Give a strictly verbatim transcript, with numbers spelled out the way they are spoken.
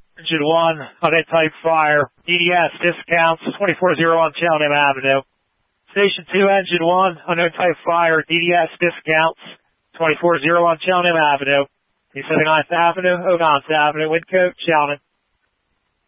Engine one, Hyundai Type Fire, D D S discounts, twenty-four zero on Cheltenham Avenue. Station two, Engine one, Hyundai Type Fire, D D S discounts, twenty-four zero on Cheltenham Avenue. East seventy-ninth Avenue, Ogontz Avenue, Windcote, Cheltenham.